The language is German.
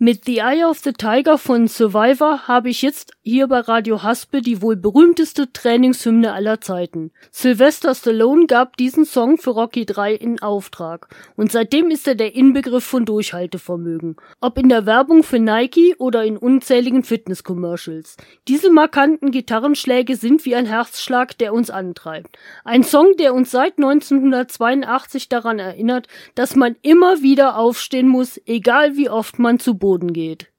Mit The Eye of the Tiger von Survivor habe ich jetzt hier bei Radio Haspe die wohl berühmteste Trainingshymne aller Zeiten. Sylvester Stallone gab diesen Song für Rocky 3 in Auftrag und seitdem ist er der Inbegriff von Durchhaltevermögen. Ob in der Werbung für Nike oder in unzähligen Fitness-Commercials. Diese markanten Gitarrenschläge sind wie ein Herzschlag, der uns antreibt. Ein Song, der uns seit 1982 daran erinnert, dass man immer wieder aufstehen muss, egal wie oft man zu Boden geht.